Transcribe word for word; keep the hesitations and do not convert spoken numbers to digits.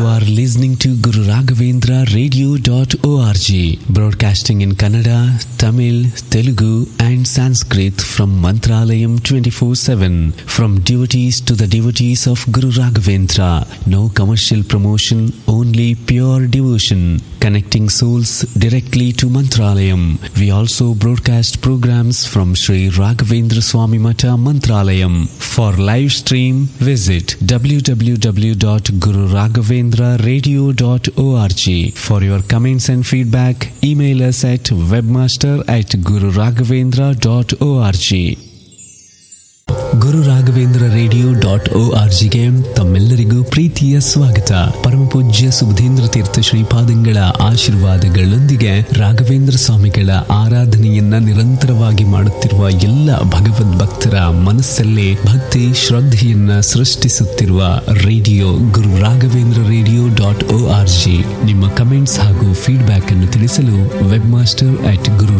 are listening to Guru Raghavendra Radio dot org, broadcasting in Kannada, Tamil, Telugu and Sanskrit from Mantralayam twenty-four seven. From devotees to the devotees of Guru Raghavendra. No commercial promotion, only pure devotion. Connecting souls directly to Mantralayam. We also broadcast programs from Sri Raghavendra Swami Mata Mantralayam. For live stream, visit w w w dot guru raghavendra radio dot org. For your comments and feedback, email us at webmaster at guru raghavendra dot org. Guru Raghavendra radio dot O R ಜಿಗೆ ತಮ್ಮೆಲ್ಲರಿಗೂ ಪ್ರೀತಿಯ ಸ್ವಾಗತ. ಪರಮ ಪೂಜ್ಯ ಸುಬುಧೇಂದ್ರ ತೀರ್ಥ ಶ್ರೀಪಾದಂಗಳ ಆಶೀರ್ವಾದಗಳೊಂದಿಗೆ ರಾಘವೇಂದ್ರ ಸ್ವಾಮಿಗಳ ಆರಾಧನೆಯನ್ನ ನಿರಂತರವಾಗಿ ಮಾಡುತ್ತಿರುವ ಎಲ್ಲ ಭಗವದ್ ಭಕ್ತರ ಮನಸ್ಸಲ್ಲೇ ಭಕ್ತಿ ಶ್ರದ್ಧೆಯನ್ನ ಸೃಷ್ಟಿಸುತ್ತಿರುವ radio Guru Raghavendra radio dot O R G. ನಿಮ್ಮ ಕಮೆಂಟ್ಸ್ ಹಾಗೂ ಫೀಡ್ಬ್ಯಾಕ್ ಅನ್ನು ತಿಳಿಸಲು ವೆಬ್ ಮಾಸ್ಟರ್ ಅಟ್ ಗುರು